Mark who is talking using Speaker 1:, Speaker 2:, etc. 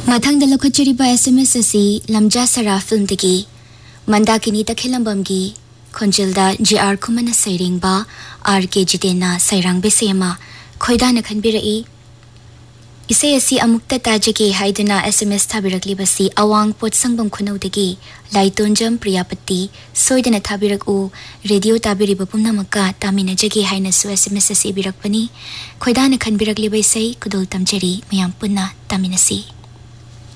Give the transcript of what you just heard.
Speaker 1: मथंग लखचरीब SMS असी लमजा सरा film दगी Mandakini तखिलंबमगी खोंजिलदा JR Koeman सैरिंगबा RK जितेना Sairang बेसेमा खोइदान खनबिरई इसे असी अमुक्ता ताजगे हाइदना SMS थाबिरकलिबसी अवांग पोटसंगबम खुनौदगी लाइतोंजम प्रियापति सोइदना थाबिरकउ रेडियो ताबिरिब पुमनमका तामिनजगे हाइनसु SMS असी बिरकपनी खोइदान खनबिरकलिबसै कुदोल तमजरी मयाम पुन्ना तामिनसी।